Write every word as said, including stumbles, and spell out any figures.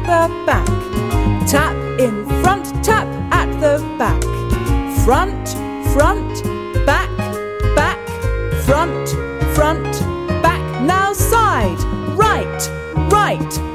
the back. Tap in front, tap at the back. Front, front, back, back, front, front, back. Now side, right, right,